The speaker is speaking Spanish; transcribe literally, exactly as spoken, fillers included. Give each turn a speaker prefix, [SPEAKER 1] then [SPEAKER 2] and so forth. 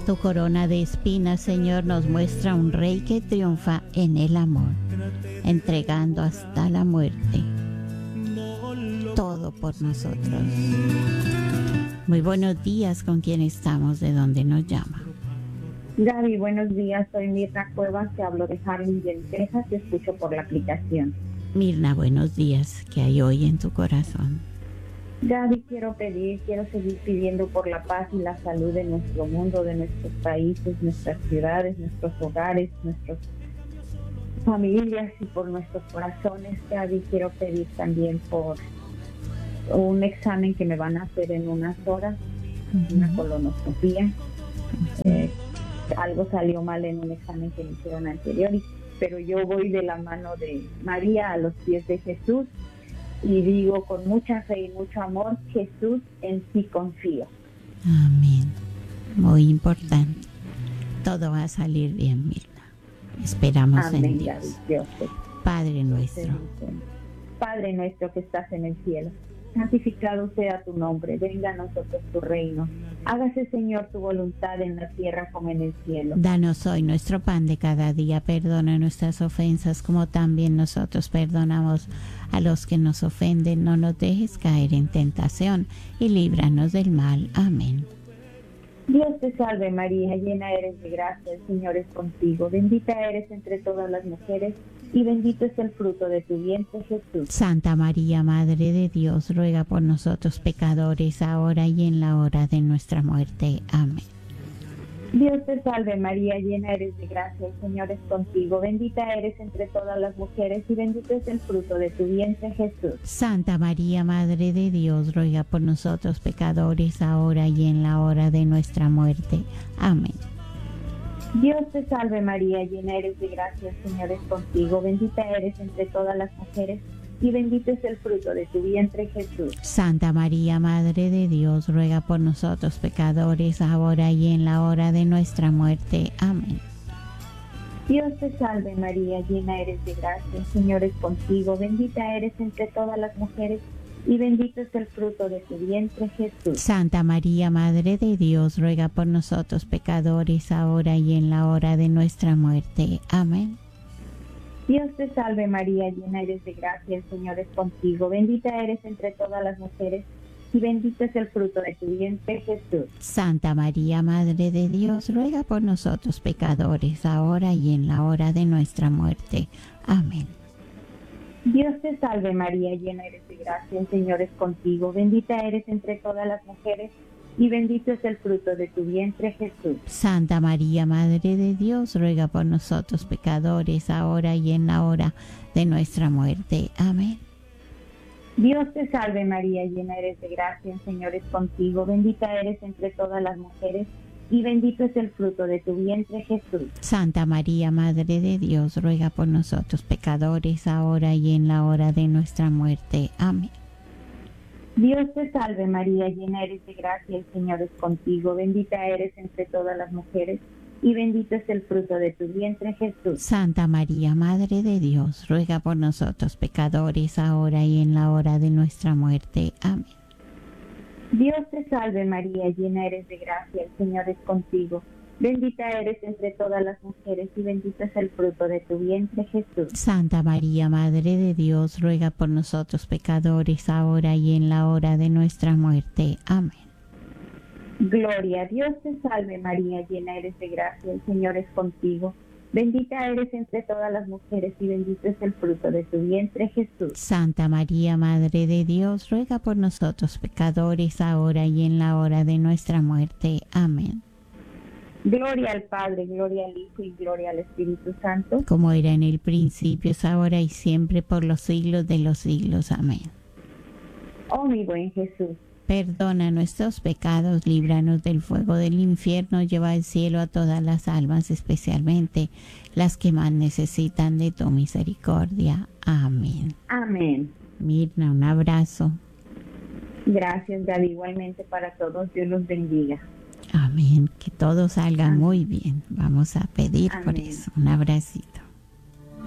[SPEAKER 1] Tu corona de espinas, Señor, nos muestra un rey que triunfa en el amor, entregando hasta la muerte todo por nosotros. Muy buenos días, ¿con quién estamos? ¿De dónde nos llama?
[SPEAKER 2] Gaby, buenos días. Soy Mirna Cuevas, te hablo de Harlingen, Texas, te escucho por la aplicación.
[SPEAKER 1] Mirna, buenos días. ¿Qué hay hoy en tu corazón?
[SPEAKER 2] Gaby, quiero pedir, quiero seguir pidiendo por la paz y la salud de nuestro mundo, de nuestros países, nuestras ciudades, nuestros hogares, nuestras familias y por nuestros corazones. Gaby, quiero pedir también por un examen que me van a hacer en unas horas, uh-huh. una colonoscopía. Eh, algo salió mal en un examen que me hicieron anterior, y, pero yo voy de la mano de María a los pies de Jesús y digo con mucha fe y mucho amor, Jesús, en ti confío.
[SPEAKER 1] Amén. Muy importante. Todo va a salir bien, Mirna. Esperamos
[SPEAKER 2] Amén,
[SPEAKER 1] en Dios.
[SPEAKER 2] Dios.
[SPEAKER 1] Padre nuestro.
[SPEAKER 2] Padre nuestro que estás en el cielo, santificado sea tu nombre, venga a nosotros tu reino. Hágase, Señor, tu voluntad en la tierra como en el cielo.
[SPEAKER 1] Danos hoy nuestro pan de cada día, perdona nuestras ofensas como también nosotros perdonamos a los que nos ofenden. No nos dejes caer en tentación y líbranos del mal. Amén.
[SPEAKER 2] Dios te salve María, llena eres de gracia, el Señor es contigo. Bendita eres entre todas las mujeres y bendito es el fruto de tu vientre, Jesús.
[SPEAKER 1] Santa María, Madre de Dios, ruega por nosotros pecadores, ahora y en la hora de nuestra muerte. Amén.
[SPEAKER 2] Dios te salve María, llena eres de gracia, el Señor es contigo. Bendita eres entre todas las mujeres y bendito es el fruto de tu vientre, Jesús.
[SPEAKER 1] Santa María, Madre de Dios, ruega por nosotros pecadores, ahora y en la hora de nuestra muerte. Amén.
[SPEAKER 2] Dios te salve María, llena eres de gracia, el Señor es contigo. Bendita eres entre todas las mujeres y bendito es el fruto de tu vientre, Jesús.
[SPEAKER 1] Santa María, Madre de Dios, ruega por nosotros pecadores, ahora y en la hora de nuestra muerte. Amén.
[SPEAKER 2] Dios te salve María, llena eres de gracia, el Señor es contigo. Bendita eres entre todas las mujeres y bendito es el fruto de tu vientre, Jesús.
[SPEAKER 1] Santa María, Madre de Dios, ruega por nosotros pecadores, ahora y en la hora de nuestra muerte. Amén.
[SPEAKER 2] Dios te salve María, llena eres de gracia, el Señor es contigo. Bendita eres entre todas las mujeres y bendito es el fruto de tu vientre, Jesús.
[SPEAKER 1] Santa María, Madre de Dios, ruega por nosotros pecadores, ahora y en la hora de nuestra muerte. Amén.
[SPEAKER 2] Dios te salve María, llena eres de gracia, el Señor es contigo. Bendita eres entre todas las mujeres y bendito es el fruto de tu vientre, Jesús.
[SPEAKER 1] Santa María, Madre de Dios, ruega por nosotros pecadores, ahora y en la hora de nuestra muerte. Amén.
[SPEAKER 2] Dios te salve María, llena eres de gracia, el Señor es contigo. Bendita eres entre todas las mujeres y bendito es el fruto de tu vientre, Jesús.
[SPEAKER 1] Santa María, Madre de Dios, ruega por nosotros pecadores, ahora y en la hora de nuestra muerte. Amén.
[SPEAKER 2] Dios te salve María, llena eres de gracia, el Señor es contigo. Bendita eres entre todas las mujeres y bendito es el fruto de tu vientre, Jesús.
[SPEAKER 1] Santa María, Madre de Dios, ruega por nosotros pecadores, ahora y en la hora de nuestra muerte. Amén.
[SPEAKER 2] Dios te salve María, llena eres de gracia, el Señor es contigo. Bendita eres entre todas las mujeres y bendito es el fruto de tu vientre, Jesús.
[SPEAKER 1] Santa María, Madre de Dios, ruega por nosotros pecadores, ahora y en la hora de nuestra muerte. Amén.
[SPEAKER 2] Gloria a Dios. Te salve María, llena eres de gracia, el Señor es contigo. Bendita eres entre todas las mujeres y bendito es el fruto de tu vientre, Jesús.
[SPEAKER 1] Santa María, Madre de Dios, ruega por nosotros pecadores, ahora y en la hora de nuestra muerte. Amén.
[SPEAKER 2] Gloria al Padre, gloria al Hijo y gloria al Espíritu Santo.
[SPEAKER 1] Como era en el principio, es ahora y siempre, por los siglos de los siglos. Amén.
[SPEAKER 2] Oh mi buen Jesús,
[SPEAKER 1] perdona nuestros pecados, líbranos del fuego del infierno, lleva al cielo a todas las almas, especialmente las que más necesitan de tu misericordia. Amén.
[SPEAKER 2] Amén.
[SPEAKER 1] Mirna, un abrazo.
[SPEAKER 2] Gracias, Gaby, igualmente para todos. Dios los bendiga.
[SPEAKER 1] Amén. Que todo salga Amén. Muy bien. Vamos a pedir
[SPEAKER 2] Amén.
[SPEAKER 1] Por eso. Un abracito.